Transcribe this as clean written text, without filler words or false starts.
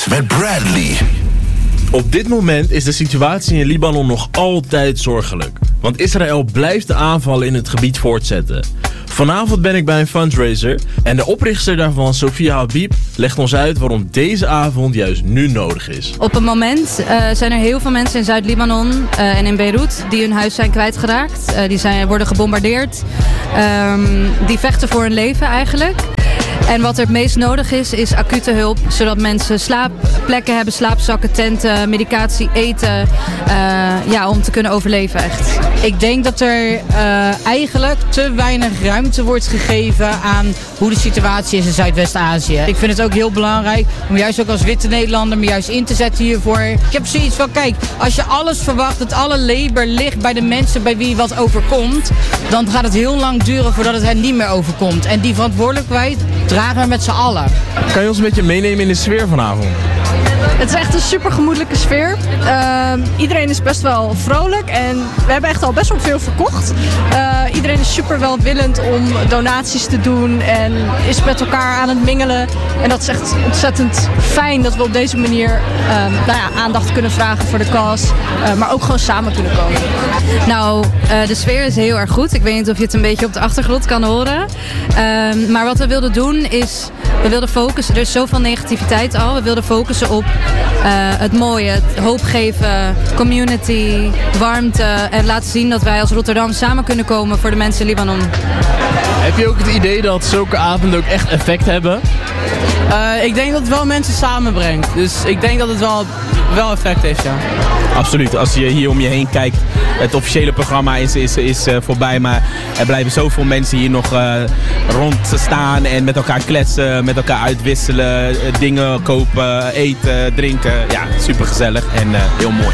met Bradley. Op dit moment is de situatie in Libanon nog altijd zorgelijk. Want Israël blijft de aanvallen in het gebied voortzetten. Vanavond ben ik bij een fundraiser en de oprichter daarvan, Sofia Habib, legt ons uit waarom deze avond juist nu nodig is. Op het moment zijn er heel veel mensen in Zuid-Libanon en in Beirut die hun huis zijn kwijtgeraakt. Die worden gebombardeerd. Die vechten voor hun leven eigenlijk. En wat er het meest nodig is acute hulp. Zodat mensen slaapplekken hebben, slaapzakken, tenten, medicatie, eten. Om te kunnen overleven echt. Ik denk dat er eigenlijk te weinig ruimte wordt gegeven aan hoe de situatie is in Zuidwest-Azië. Ik vind het ook heel belangrijk om juist ook als witte Nederlander me juist in te zetten hiervoor. Ik heb zoiets van, kijk, als je alles verwacht, dat alle labor ligt bij de mensen bij wie wat overkomt, dan gaat het heel lang duren voordat het hen niet meer overkomt. En die verantwoordelijkheid dragen we met z'n allen. Kan je ons een beetje meenemen in de sfeer vanavond? Het is echt een super gemoedelijke sfeer. Iedereen is best wel vrolijk en we hebben echt al best wel veel verkocht. Iedereen is super welwillend om donaties te doen en is met elkaar aan het mingelen. En dat is echt ontzettend fijn dat we op deze manier aandacht kunnen vragen voor de cause. Maar ook gewoon samen kunnen komen. Nou, de sfeer is heel erg goed. Ik weet niet of je het een beetje op de achtergrond kan horen. Maar wat we wilden doen is, we wilden focussen. Er is zoveel negativiteit al. We wilden focussen op het mooie, het hoop geven, community, warmte. En laten zien dat wij als Rotterdam samen kunnen komen voor de mensen in Libanon. Heb je ook het idee dat zulke avonden ook echt effect hebben? Ik denk dat het wel mensen samenbrengt. Dus ik denk dat het wel effect heeft, ja. Absoluut. Als je hier om je heen kijkt, het officiële programma is voorbij. Maar er blijven zoveel mensen hier nog rond staan en met elkaar kletsen, met elkaar uitwisselen, dingen kopen, eten, drinken. Ja, super gezellig en heel mooi.